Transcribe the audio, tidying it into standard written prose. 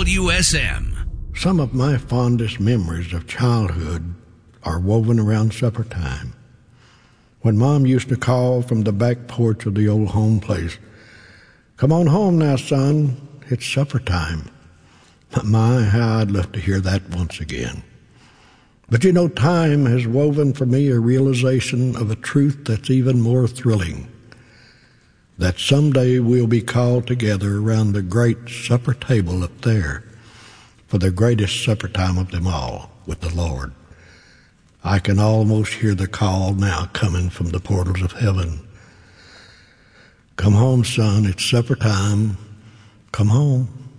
WSM. Some of my fondest memories of childhood are woven around supper time. When Mom used to call from the back porch of the old home place, "Come on home now, son, it's supper time." My, how I'd love to hear that once again. But you know, time has woven for me a realization of a truth that's even more thrilling, that someday we'll be called together around the great supper table up there for the greatest supper time of them all with the Lord. I can almost hear the call now coming from the portals of heaven. "Come home, son, it's supper time. Come home."